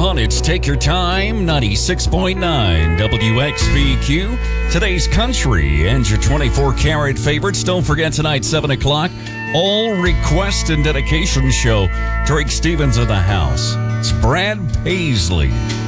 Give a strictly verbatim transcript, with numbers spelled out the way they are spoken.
on. It's Take Your Time, ninety-six point nine W X V Q. Today's country and your twenty-four karat favorites. Don't forget tonight, seven o'clock, all request and dedication show. Drake Stevens in the house. It's Brad Paisley.